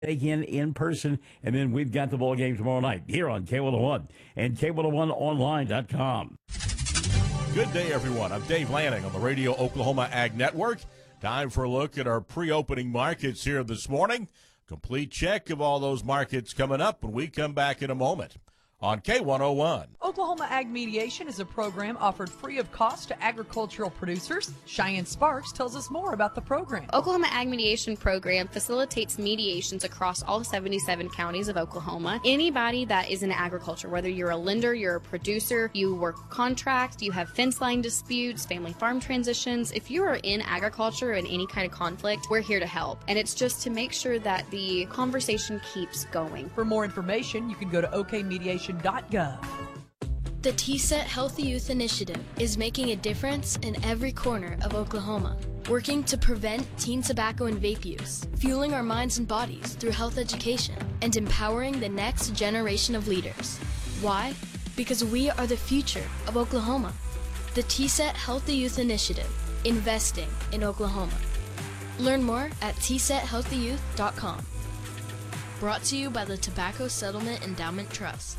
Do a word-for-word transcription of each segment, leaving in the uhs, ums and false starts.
take in in person, and then we've got the ball game tomorrow night here on K one oh one and K one oh one online dot com. Good day, everyone. I'm Dave Lanning on the Radio Oklahoma Ag Network. Time for a look at our pre-opening markets here this morning. Complete check of all those markets coming up when we come back in a moment on K one oh one. Oklahoma Ag Mediation is a program offered free of cost to agricultural producers. Cheyenne Sparks tells us more about the program. Oklahoma Ag Mediation program facilitates mediations across all seventy-seven counties of Oklahoma. Anybody that is in agriculture, whether you're a lender, you're a producer, you work contract, you have fence line disputes, family farm transitions, if you are in agriculture in any kind of conflict, we're here to help. And it's just to make sure that the conversation keeps going. For more information, you can go to o k mediation dot gov. The T SET Healthy Youth Initiative is making a difference in every corner of Oklahoma, working to prevent teen tobacco and vape use, fueling our minds and bodies through health education, and empowering the next generation of leaders. Why? Because we are the future of Oklahoma. The T SET Healthy Youth Initiative, investing in Oklahoma. Learn more at t set healthy youth dot com. Brought to you by the Tobacco Settlement Endowment Trust.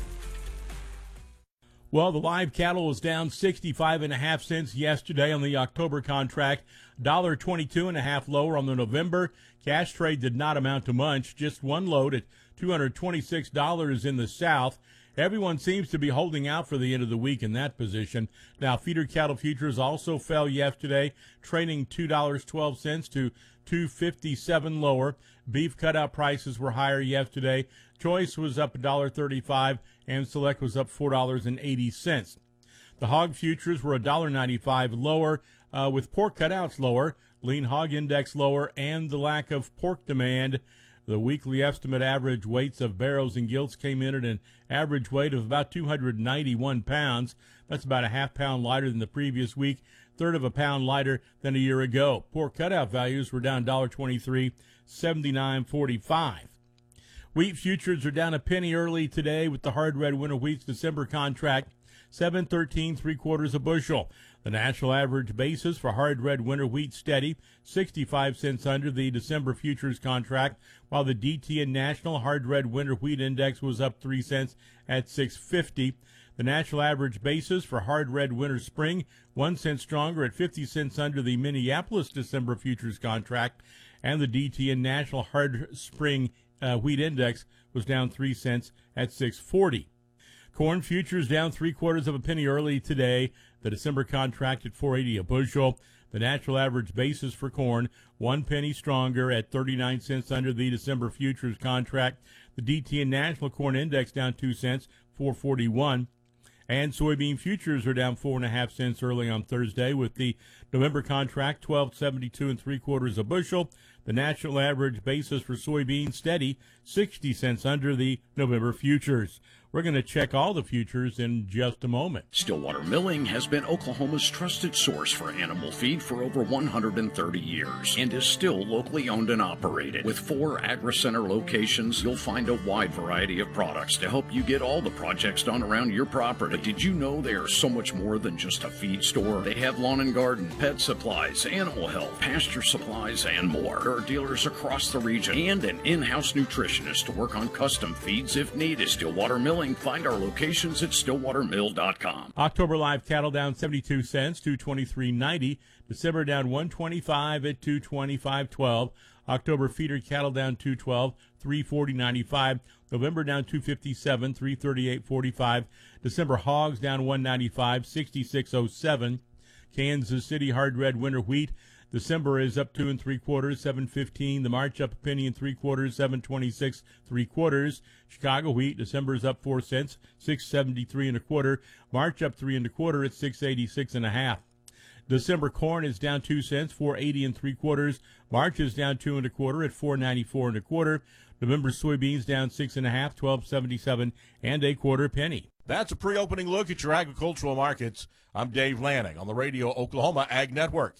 Well, the live cattle was down sixty-five and a half cents yesterday on the October contract, one dollar twenty-two and a half lower on the November. Cash trade did not amount to much, just one load at two hundred twenty-six dollars in the South. Everyone seems to be holding out for the end of the week in that position. Now, feeder cattle futures also fell yesterday, trading two dollars and twelve cents to two fifty-seven lower. Beef cutout prices were higher yesterday. Choice was up one dollar thirty-five, and Select was up four dollars and eighty cents. The hog futures were one dollar ninety-five lower, uh, with pork cutouts lower, lean hog index lower, and the lack of pork demand. The weekly estimate average weights of barrows and gilts came in at an average weight of about two hundred ninety-one pounds. That's about a half pound lighter than the previous week, third of a pound lighter than a year ago. Pork cutout values were down one dollar twenty-three, seventy-nine forty-five. Wheat futures are down a penny early today with the hard red winter wheat's December contract, seven thirteen three quarters a bushel. The national average basis for hard red winter wheat steady, sixty-five cents under the December futures contract, while the D T N National Hard Red Winter Wheat Index was up three cents at six fifty. The national average basis for hard red winter spring, one cent stronger at fifty cents under the Minneapolis December futures contract, and the D T N National Hard Spring uh, Wheat Index was down three cents at six forty. Corn futures down three quarters of a penny early today. The December contract at four eighty a bushel. The natural average basis for corn, one penny stronger at thirty-nine cents under the December futures contract. The D T N National Corn Index down two cents, four forty-one. And soybean futures are down four and a half cents early on Thursday, with the November contract twelve seventy-two and three quarters a bushel. The national average basis for soybeans steady, sixty cents under the November futures. We're going to check all the futures in just a moment. Stillwater Milling has been Oklahoma's trusted source for animal feed for over one hundred thirty years and is still locally owned and operated. With four AgriCenter locations, you'll find a wide variety of products to help you get all the projects done around your property. But did you know they are so much more than just a feed store? They have lawn and garden, pet supplies, animal health, pasture supplies, and more. There are dealers across the region and an in-house nutritionist to work on custom feeds if needed. Stillwater Milling. Find our locations at stillwater mill dot com. October live cattle down seventy-two cents, two twenty-three ninety. December down one twenty-five at two twenty-five twelve. October feeder cattle down two twelve, three forty ninety-five. November down two fifty-seven, three thirty-eight forty-five. December hogs down one ninety-five, sixty-six oh seven. Kansas City hard red winter wheat. December is up two and three quarters, seven fifteen. The March up a penny and three quarters, seven twenty-six three quarters. Chicago wheat, December is up four cents, six seventy-three and a quarter. March up three and a quarter at six eighty-six and a half. December corn is down two cents, four eighty and three quarters. March is down two and a quarter at four ninety-four and a quarter. November soybeans down six and a half, twelve seventy-seven and a quarter penny. That's a pre-opening look at your agricultural markets. I'm Dave Lanning on the Radio Oklahoma Ag Network.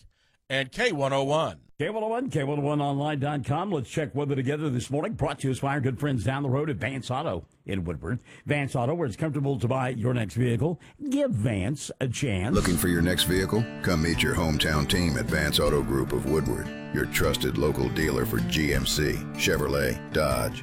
and K one oh one. K one oh one, K one oh one online dot com. Let's check weather together this morning. Brought to us by our good friends down the road at Vance Auto in Woodward. Vance Auto, where it's comfortable to buy your next vehicle. Give Vance a chance. Looking for your next vehicle? Come meet your hometown team at Vance Auto Group of Woodward, your trusted local dealer for G M C, Chevrolet, Dodge,